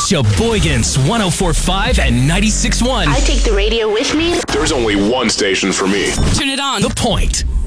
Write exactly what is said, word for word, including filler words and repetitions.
Sheboygan's one oh four point five and ninety-six point one. I take the radio with me. There's only one station for me. Turn it on. The Point.